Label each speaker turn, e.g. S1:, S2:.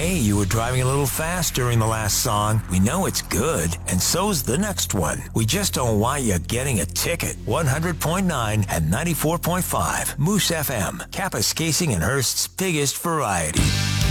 S1: Hey, you were driving a little fast during the last song. We know it's good, and so's the next one. We just don't want you getting a ticket. 100.9 and 94.5 Moose FM, Kapuskasing and Hearst's biggest variety.